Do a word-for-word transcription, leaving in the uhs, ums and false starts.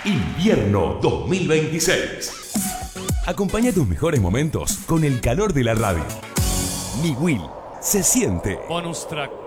Invierno dos mil veintiséis. Acompaña tus mejores momentos con el calor de la radio. Ni Will se siente. Bonus track.